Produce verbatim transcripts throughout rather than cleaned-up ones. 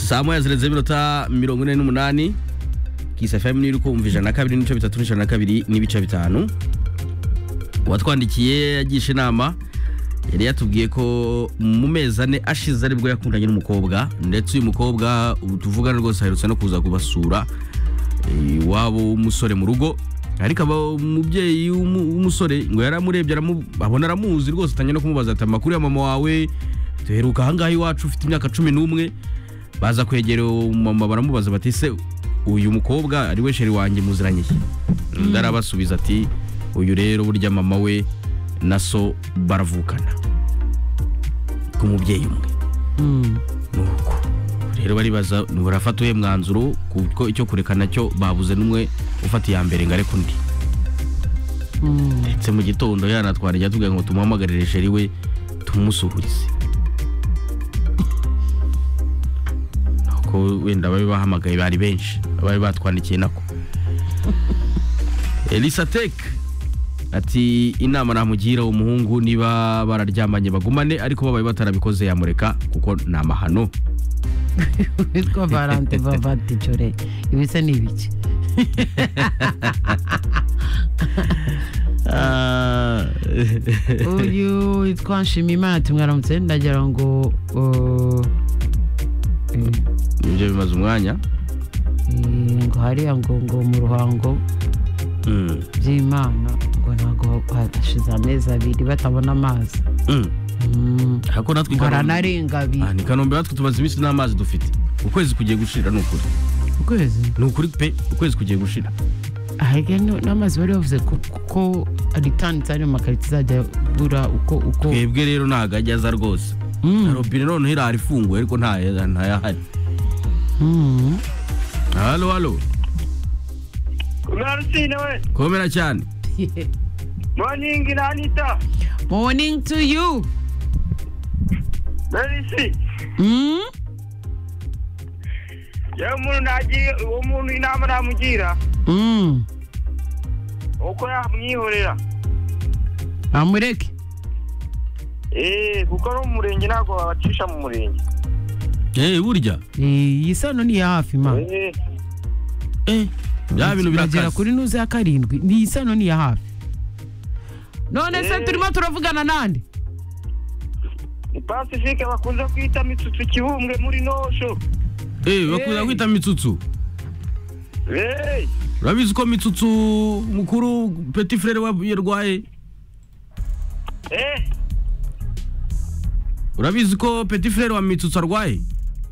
saa moya zirenze iminota mirongo ine n'umunani Kiss F M ni kumva ijana na kabiri n'ibice bitatu n'ijana na kabiri n'ibice bitanu. Watwandikiye yagisha inama yari yatubwiye ko mu mezi ane ashize aribwo yakundanye n'umukobwa, ndetse uyu mukobwa tuvugana rwose aherutse no kuza kubasura iwabo umusore mu rugo, ariko aba umubyeyi w'umusore ngo yaramurebye abona aramuzi rwose, atangiye no kumubaza ati amakuru ya mama wawe duheruka ahangaha iwacu ufite imyaka cumi n'umwe. Baza kwegera mama baramubaza bati se uyu mukobwa ari we sheri wanjye muziranye iki? Ndarabasubiza ati uyu rero burya mama we na so baravukana ku mubyeyi umwe. Nuko rero baribaza barafata uye mwanzuro kuko icyo kurekana cyo babuze numwe ufata ya mbere ngare kundi. Ndetse mu gitondo yanatwara ijya tuvuga ngo tumuhamagarire sheri we tumusuhurize. Ko wenda babe bahamagaye bari benshi babe batwandikiye nako. Elisa Tek ati inama namugira umuhungu niba bararyamanye bagumane, ariko babaye batarabikoze yamureka kuko na mahano. Witwa Valente Vavati Chore ibise nibiki? Uyu witwa Nshimimana ati mwaramutse ndagira ngo ibyo bimaze umwanya ngo hariya ngo ngo mu ruhango by'Imana ngo ntago hashize amezi abiri batabona amazi. Hako natwe baranarenga bi ni Kanombe batwe tumaze iminsi n'amazi dufite. Ukwezi kugiye gushira n'ukuri. Ukwezi n'ukuri pe ukwezi kugiye gushira. Ahege n'amazi bari bavuze kuko aritanitse ari mu makariti zajya bura uko uko. Twebwe rero ntago ajyaza rwose. Robine none hirari funguye ariko nta nta yahari. Mm. Halo halo. Unarushine we. Komera cyane. Morning Anita. Morning to you. Merisi. Mm. Ya umuntu nagiye uwo muntu inama namugira. Mm. Uko yamwihorera. Amureke. Eh, kuko no murenge nago bacisha mu murenge. Eh burya. Eh isano ni hafi ma. Eh. Eh ya bintu birakara kuri nuze ya karindwi ni isano ni hafi. None se turimo turavugana nande? Ni Pacifique bakunze kwita mitsutsu kibumbwe muri nosho. Eh bakunze kwita mitsutsu. Eh. Urabizi ko mitsutsu mukuru petit frère wa yerwaye? Eh. Urabizi ko petit frère wa mitsutsu arwaye?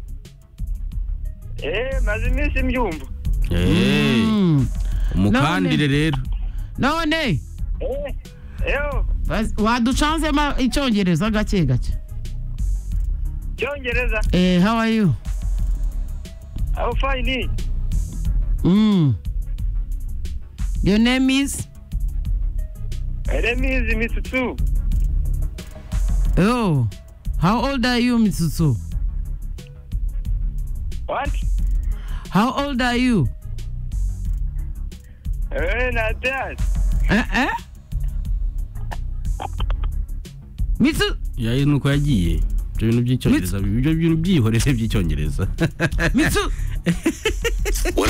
Eh maze iminsi mbyumva. Eh umukandire rero. None Eh Eyo waducanze ma icyongereza gake gake. Cyongereza? Eh how are you? I'm fine. Mm. Your name is? My name is Mitsutsu. Oh, how old are you, Mitsutsu? What? How old are you? Eh, not that. Eh eh? Mitsu yayi nuko yagiye ibyo bintu by'icyongereza ibyo bintu byihoreze by'icyongereza. Mitsu